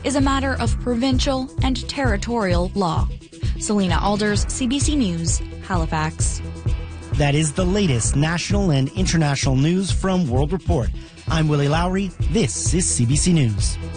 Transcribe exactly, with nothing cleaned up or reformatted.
is a matter of provincial and territorial law. Selena Alders, C B C News, Halifax. That is the latest national and international news from World Report. I'm Willie Lowry. This is C B C News.